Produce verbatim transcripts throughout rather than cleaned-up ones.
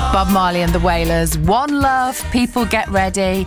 Bob Marley and the Wailers. One Love, people get ready.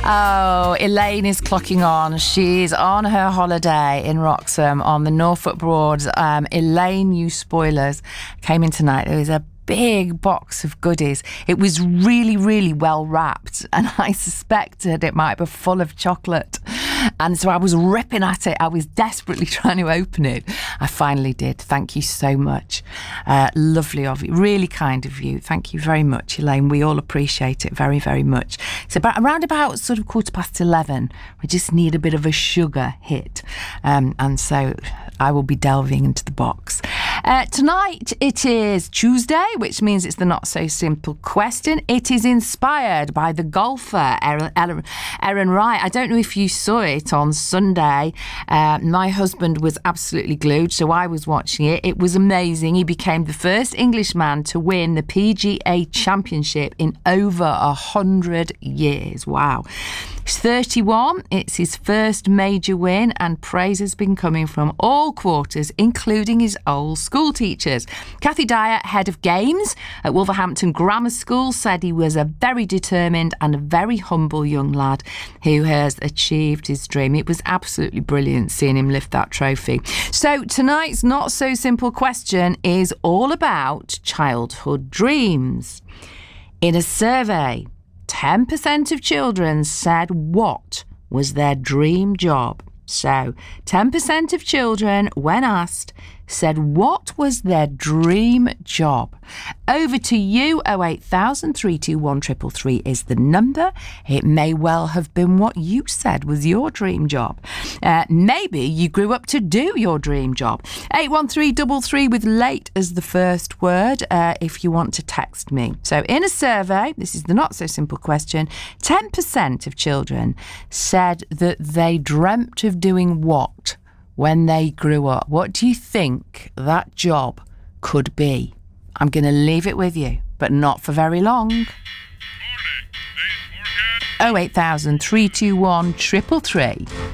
Oh, Elaine is clocking on. She's on her holiday in Wroxham on the Norfolk Broads. Um, Elaine, you spoilers, came in tonight. There was a big box of goodies. It was really, really well wrapped, and I suspected it might be full of chocolate. And so I was ripping at it. I was desperately trying to open it. I finally did. Thank you so much. Uh, lovely of you. Really kind of you. Thank you very much, Elaine. We all appreciate it very, very much. So about, around about sort of quarter past eleven, we just need a bit of a sugar hit. Um, and so I will be delving into the box. Uh, tonight it is Tuesday, which means it's the not so simple question. It is inspired by the golfer Aaron, Aaron, Aaron Wright. I don't know if you saw it on Sunday. Uh, my husband was absolutely glued, so I was watching it. It was amazing. He became the first Englishman to win the P G A Championship in over a hundred years. Wow. He's thirty-one. It's his first major win, and praise has been coming from all quarters, including his old school teachers. Kathy Dyer, head of games at Wolverhampton Grammar School, said he was a very determined and a very humble young lad who has achieved his dream. It was absolutely brilliant seeing him lift that trophy. So tonight's not so simple question is all about childhood dreams. In a survey, ten percent of children said what was their dream job. So, ten percent of children, when asked, said what was their dream job. Over to you. oh eight thousand, three two one, three three three is the number. It may well have been what you said was your dream job. Uh, maybe you grew up to do your dream job. eight one three three three with late as the first word uh, if you want to text me. So in a survey, this is the not so simple question, ten percent of children said that they dreamt of doing what when they grew up. What do you think that job could be? I'm going to leave it with you, but not for very long. oh eight thousand, three two one, three three three.